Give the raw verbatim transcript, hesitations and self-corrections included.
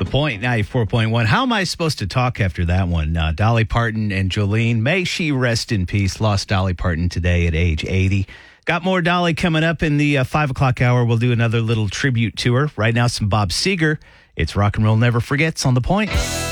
The Point, ninety-four point one. How am I supposed to talk after that one? Uh, Dolly Parton and Jolene, may she rest in peace. Lost Dolly Parton today at age eighty. Got more Dolly coming up in the uh, five o'clock hour. We'll do another little tribute to her. Right now, some Bob Seger. It's Rock and Roll Never Forgets on The Point.